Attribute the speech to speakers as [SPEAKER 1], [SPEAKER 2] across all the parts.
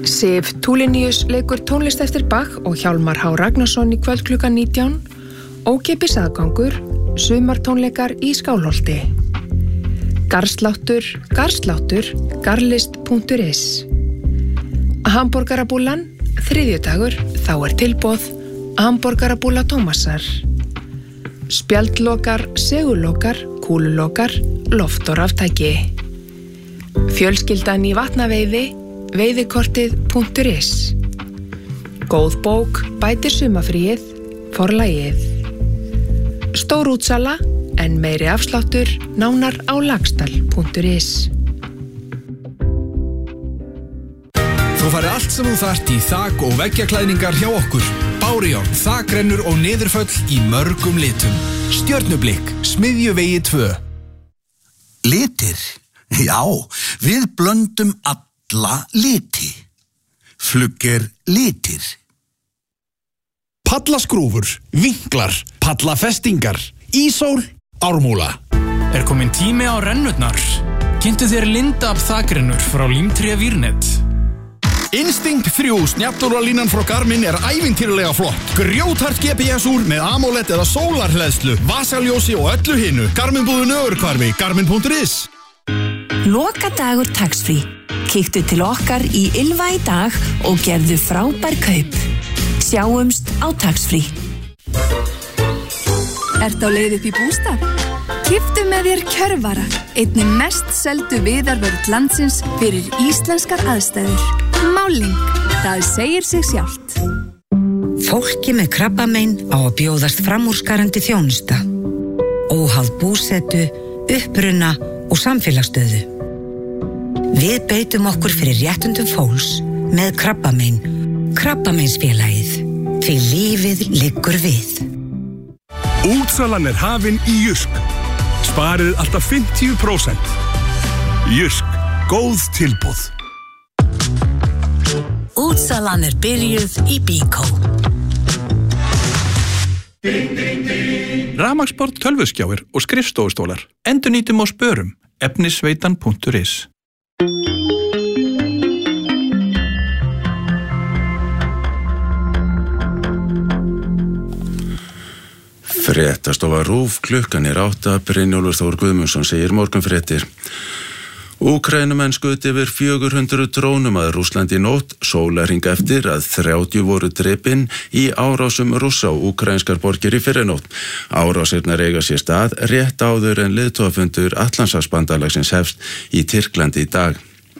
[SPEAKER 1] Sif Tulinius leikur tónlist eftir Bach og Hjálmar H. Ragnarsson í kvöld klukkan 19, ókeypis aðgangur, sumartónleikar í Skálholti. Garðsláttur, garðlist.is. Hamborgarabúlan, þriðjudagur, þá tilboð, hamborgarabúla Tómasar. Spjaldlokar, segulokar, kúlulokar, loft og raftæki. Fjölskyldan í vatnaveiði, veiðikortið.is. Góð bók bætir sumafríið, forlagið. Stór útsala, en meiri afsláttur, nánar á lagstal.is.
[SPEAKER 2] Þú færði allt sem þú þarft í þak- og veggjaklæðningar hjá okkur. Bárujárn, þakrennur og niðurföll í mörgum litum. Stjörnublikk, Smiðjuvegi 2.
[SPEAKER 3] Litir? Já, við blöndum alla liti. Flugger litir.
[SPEAKER 2] Pallaskrúfur, vinklar, pallafestingar, ísól, ármúla.
[SPEAKER 4] Komin tími á rennurnar? Kynntu þér Lindab þakrennur frá Límtré Vírnet.
[SPEAKER 2] Instinct 3 snjallúralínan frá Garmin ævintýrlega flott. Grjóthart GPS-úr með AMOLED eða sólarhleðslu, vasaljósi og öllu hinu. Garmin-búðin Ögurhvarfi, garmin.is.
[SPEAKER 5] Lokadagur tax-free. Kíktu til okkar í Ylva í dag og gerðu frábær kaup. Sjáumst á tax-free.
[SPEAKER 6] Ertu á leið upp í bústað? Keyptu með þér Kjörvara, einnig mest seldu viðarvörð landsins fyrir íslenskar aðstæður. Máling, það segir sig sjálft.
[SPEAKER 7] Fólki með krabbamein á að bjóðast framúrskarandi þjónusta. Óháð búsetu, uppruna og samfélagsstöðu. Við beitum okkur fyrir réttundum fólks með krabbamein. Krabbameinsfélagið. Því lífið liggur við.
[SPEAKER 8] Útsalan hafin í Jysk. Sparið alltaf 50%. Jysk, góð tilboð.
[SPEAKER 7] Útsalan byrjuð í Bíkó.
[SPEAKER 9] Rafmagnsport, tölvuskjáir og skrifstofustólar. Endurnýtum og spörum. Efnisveitan.is.
[SPEAKER 10] Fréttastofa RÚV, klukkan 8, Brynjólfur Þór Guðmundsson segir morgunfréttir. Úkraínumenn skutu yfir 400 drónum að Rússlandi í nótt, sólarhring eftir að 30 voru drepin í árásum Rússa á úkraínskar borgir í fyrrinótt. Árásirnar eiga sér stað rétt áður en leiðtogafundur Atlantshafsbandalagsins hefst í Tyrklandi í dag.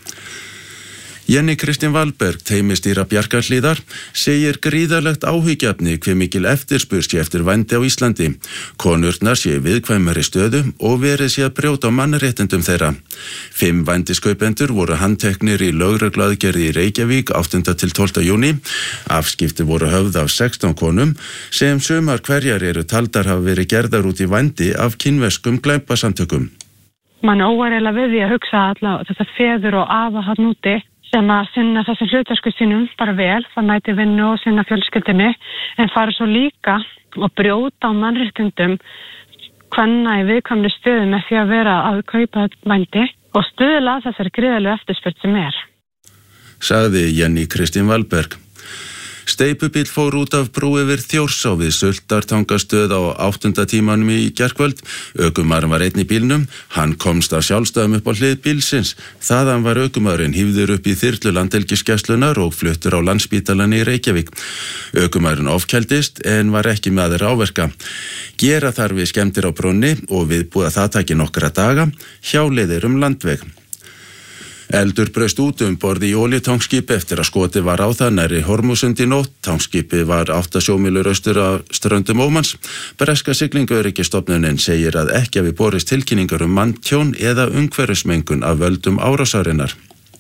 [SPEAKER 10] Jenny Kristín Valberg, teymistýra Bjarkarhlíðar, segir gríðarlegt áhyggjuefni hve mikil eftirspurn sé eftir vændi á Íslandi. Konurnar sé viðkvæmari stöðu og verið sé að brjóta á mannréttindum þeirra. 5 vændiskaupendur voru handteknir í lögregluaðgerð í Reykjavík 8. til 12. júní. Afskipti voru höfð af 16 konum sem sumar hverjar eru taldar hafa verið gerðar út í vændi af kínverskum glæpasamtökum.
[SPEAKER 11] Man óvareila við því að hugsa alla þessar feður og afa hann úti sem að sinna þessum hlutverkum sínum bara vel, það mæti vinnu og sinna fjölskyldunni, en fara svo líka og brjóta á mannréttindum kvenna í viðkvæmri stöðu með því að vera að kaupa vændi og stuðla þessari gríðarlegu eftirspurn sem
[SPEAKER 10] Sagði Jenny Kristín Valberg. Steypubíll fór út af brú yfir Þjórsá við Sultartangastöð á 8. tímanum í gærkvöld. Ökumaðurinn var einn í bílnum. Hann komst af sjálfstæðum upp á hlið bílsins. Þaðan var ökumaðurinn hífður upp í þyrlu Landhelgisgæslunnar og fluttur á Landspítalann í Reykjavík. Ökumaðurinn ofkældist en var ekki með aðra áverka. Gera þarf við skemmdir á brúnni og viðbúið að það taki nokkra daga. Hjáleiðir landveg. Eldur braust út borð í olíutankskipi eftir að skotið var á það nærri Hormúsund í nótt. Tankskipið var 8 sjómílur austur af ströndum Ómans. Breska siglingaöryggistofnunin segir að ekki hafi borist tilkynningar manntjón eða umhverfismengun af völdum árásarinnar.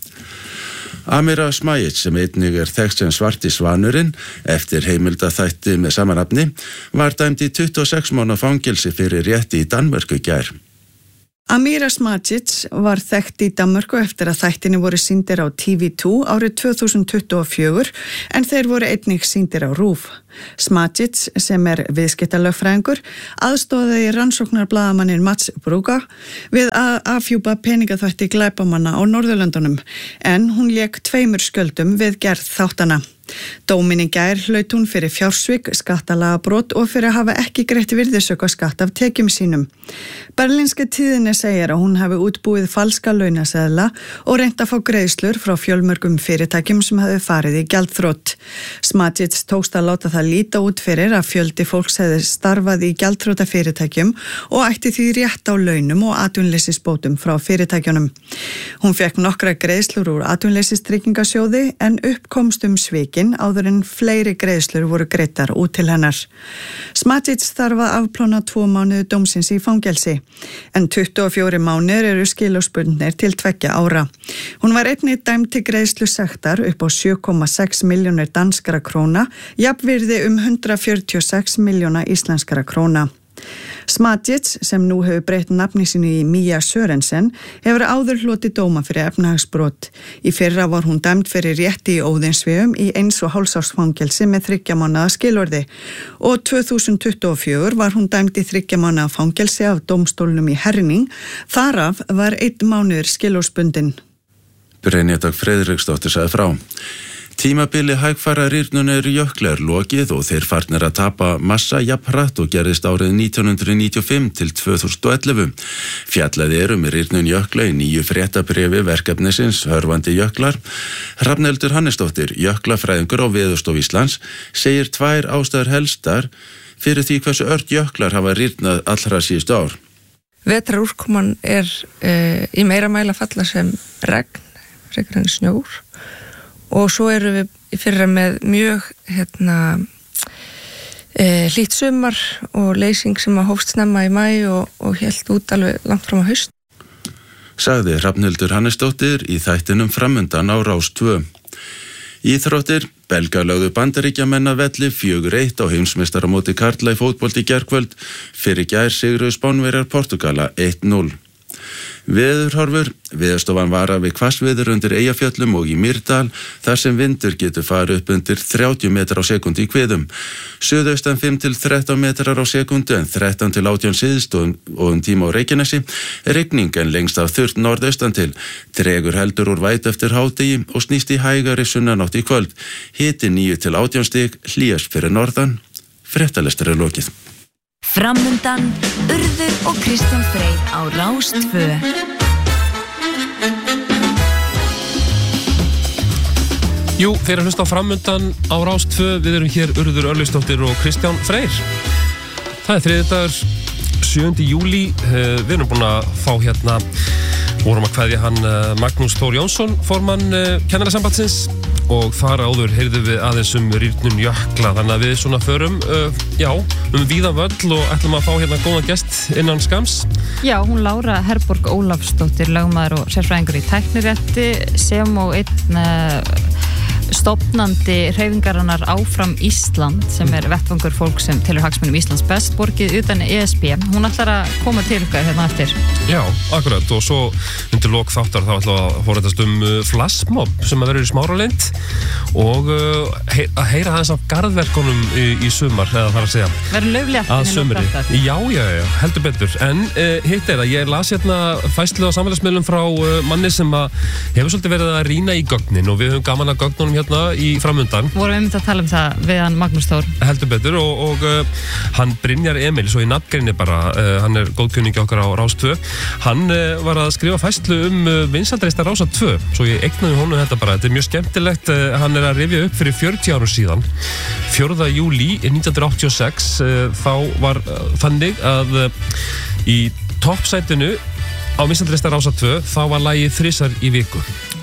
[SPEAKER 10] Amira Smajic, sem einnig þekkt sem Svarti svanurinn eftir heimildaþætti með sama nafni, var dæmd í 26 mánaða fangelsi fyrir rétti í Danmörku í gær.
[SPEAKER 12] Amira Smajic var þekkt í Danmörku eftir að þættinni voru sýndir á TV2 árið 2024 en þeir voru einnig sýndir á RÚV. Smajic, sem viðskiptalögfræðingur, aðstoðaði rannsóknarblaðamanninn Mats Brúga við að afhjúpa peningaþvætti glæpamanna á Norðurlöndunum en hún lék 2 skjöldum við gerð þáttana. Dóminn í gær hlaut hún fyrir fjársvik, skattalagabrot og fyrir að hafa ekki greitt virðisaukaskatt af tekjum sínum. Berlínska tíðinni segir að hún hafi útbúið falska launaseðla og reynt að fá greiðslur frá fjölmörgum fyrirtækjum sem hafi farið í gjaldþrot. Smajic tókst að láta það líta út fyrir að fjöldi fólks hefði starfað í gjaldþrota fyrirtækjum og ætti því rétt á launum og atvinnleysisbótum frá fyrirtækjunum. Hún fekk nokkra greiðslur úr atvinnleysistryggingasjóði en uppkomst svik áður en fleiri greiðslur voru greiddar út til hennar. Smajic þarf að afplána 2 mánuði dómsins í fangelsi, en 24 mánuðir eru skilorðsbundnir til 2 ára. Hún var einnig dæmd til greiðslusektar upp á 7,6 milljónir danskra króna, jafnvirði 146 milljóna íslenskra króna. Smajic, sem nú hefur breytt nafni sínu í Mia Sørensen, hefur áður hlotið dóma fyrir efnahagsbrot. Í fyrra var hún dæmd fyrir rétti í Óðinsvéum í 1,5 árs fangelsi með 3 mánaða skilorði og 2024 var hún dæmd í 3 mánaða fangelsi af dómstólnum í Herning, þaraf var 1 mánuður skilorðsbundinn.
[SPEAKER 10] Brynja Friðriksdóttir sagði frá. Tímabili hægfara rýrnunar jökla lokið og þeir farnir að tapa massa jafnhratt og gerðist árið 1995 til 2011. Fjallaði rýrnun jökla í 9 fréttabréfi verkefnisins Hörfandi jöklar. Hrafnhildur Hannesdóttir, jöklafræðingur á Veðurstofu Íslands, segir 2 ástæður helstar fyrir því hversu ört jöklar hafa rýrnað allra síðustu ár.
[SPEAKER 13] Vetrarúrkoman í meira mæli að falla sem regn, frekar en snjór. Og svo erum við í fyrra með mjög hlýtt sumar og leysing sem að hófst snemma í maí og hélt út alveg langt fram á haust.
[SPEAKER 10] Sagði Hrafnhildur Hannesdóttir í þættinum Framundan á Rás 2. Íþróttir, Belgar lögðu Bandaríkjamenn að velli 4-1 á heimsmeistaramóti karla í fótbolta í gærkvöld, fyrir gær sigruðu Spánverjar Portugala 1-0. Veðurhorfur, Veðurstofan varar við hvassviður undir Eyjafjöllum og í Mýrdal þar sem vindur getur farið upp undir 30 metrar á sekúndu í kviðum. Suðaustan 5 til 13 metrar á sekúndu en 13 til 18 syðst og tíma á Reykjanesi. Rigning en lengst af þurrt norðaustan til. Dregur heldur úr vætu eftir hádegi og snýst í hægari sunnanátt í kvöld. Hiti 9 til 18 stig, hlýjast fyrir norðan. Fréttalestur lokið.
[SPEAKER 5] Framundan, Urður og Kristján Freyr á Rás 2.
[SPEAKER 14] Jú, þeir að hlusta á Framundan á Rás 2. Við erum hér Urður Örlygsdóttir og Kristján Freyr. Það þriðjudagur, 7. júlí. Við erum búin að fá vorum að kveðja hann Magnús Þór Jónsson, formann Kennarasambandsins, og þar áður heyrðum við aðeins rýrnun jökla, þannig að við svona förum víðan völl og ætlum að fá góðan gest innan skams.
[SPEAKER 15] Já, hún Lára Herborg Ólafsdóttir, lögmaður og sérfræðingur í tæknirétti, sem og einn stofnandi hreyfingarinnar Áfram Ísland, sem vettvangur fólk sem telur hagsmunum Íslands best borgið utan ESB. Hún ætlar að koma til ykkar eftir.
[SPEAKER 14] Já, akkurat, og svo undir lok þáttar þá ætlum að forrætast flashmob sem að verður í Smáralind og að heyra aðeins af garðverkunum í sumar, eða þar að segja.
[SPEAKER 15] Verður laufléttin
[SPEAKER 14] sumri. Já, heldur betur. En hitt að ég las fæslu á samfélagsmiðlum frá manni sem hefur svolítið verið að rýna í gögnin og við höfum gaman að gögnunum í Framundan.
[SPEAKER 15] Vorum við að tala það við hann Magnús Þór.
[SPEAKER 14] Heldur betur og hann Brynjar Emil, svo í nafngreini bara, hann góðkunningi okkar á Rás 2. Hann var að skrifa fæslu vinsældreista Rása 2, svo ég eignaði honum þetta bara. Þetta mjög skemmtilegt. Hann að rifja upp fyrir 40 árum síðan. 4. júlí 1986 þá var þannig að í toppsætinu á vinsældreista Rása 2 þá var lagið 3 í viku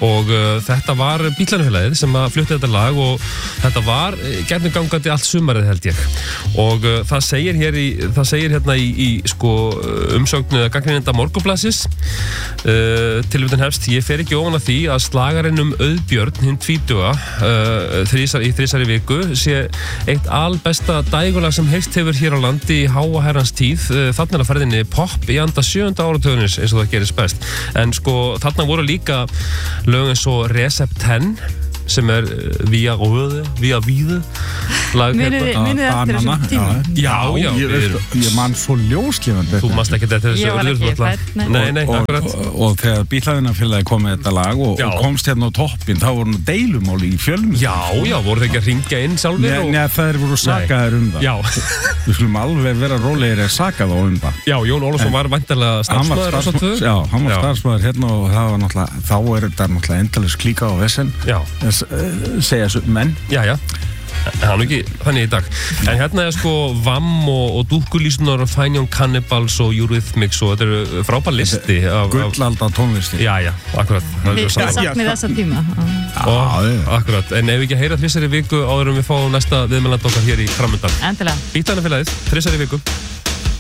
[SPEAKER 14] og þetta var Bíllanafélagið sem að flutti þetta lag og þetta var gætnum gangandi allt sumarið held ég og það segir hérna í sko umsögnu gagnrýnenda Morgunblaðsins tilvitnun hefst, ég fer ekki ofan að því að slagarinn Auðbjörn hinn tvítuga í þrisari viku sé eitt albesta dægulag sem heyrst hefur hér á landi í háa herrans tíð, þarna er að ferðinni pop í anda 7. áratugarins eins og það gerist best en sko þarna voru líka lög eins og Recept 10 sem Via Víðu lag
[SPEAKER 13] Munið eftir þessum tíma?
[SPEAKER 14] Já,
[SPEAKER 16] ég man svo ljóslifandi
[SPEAKER 14] Þú manst ekki þetta
[SPEAKER 13] Ég var ekki fædd
[SPEAKER 14] Nei, akkurat
[SPEAKER 16] Og þegar Bíllanafélagið kom með þetta lag og komst hérna á toppinn þá voru deilumáli í fjölum
[SPEAKER 14] Já, voru þeir ekki að ringja inn sjálfir
[SPEAKER 16] Nei, það voru sakaðir það
[SPEAKER 14] Já
[SPEAKER 16] Við skulum alveg vera rólegir að saka þá það
[SPEAKER 14] Já, Jón Ólafsson var væntanlega starfsmaður
[SPEAKER 16] Já, hann var starfsmaður hérna og það var náttúrulega þá þetta náttúrulega endalaus klíka á vesen segja menn
[SPEAKER 14] Já Það ekki þannig í dag en hérna sko Vamm og Dúkkulísunar og Fine Young Cannibals og Eurythmics og þetta eru frábær listi
[SPEAKER 16] Gullalda tónlisti
[SPEAKER 14] Já, akkurat
[SPEAKER 15] Við saknum þessa tíma
[SPEAKER 14] Akkurat, en ef við ekki að heyra þrissari viku áður við fáum næsta viðmæland okkar hér í framöndan
[SPEAKER 15] Endilega
[SPEAKER 14] Bíllanafélagið, þrissari viku